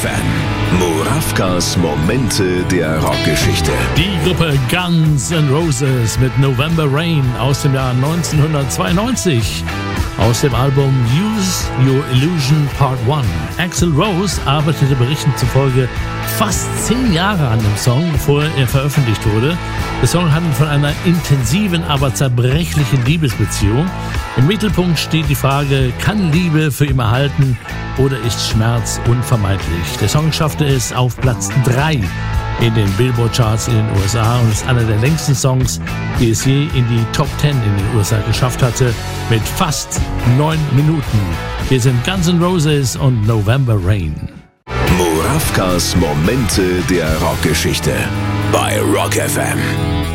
FM. Murawkas Momente der Rockgeschichte. Die Gruppe Guns N' Roses mit November Rain aus dem Jahr 1992. Aus dem Album Use Your Illusion Part 1. Axl Rose arbeitete Berichten zufolge fast 10 Jahre an dem Song, bevor er veröffentlicht wurde. Der Song handelt von einer intensiven, aber zerbrechlichen Liebesbeziehung. Im Mittelpunkt steht die Frage, kann Liebe für immer halten oder ist Schmerz unvermeidlich? Der Song schaffte es auf Platz 3 in den Billboard-Charts in den USA und ist einer der längsten Songs, die es je in die Top 10 in den USA geschafft hatte, mit fast 9 Minuten. Hier sind Guns N' Roses und November Rain. Murawkas Momente der Rockgeschichte bei Rock FM.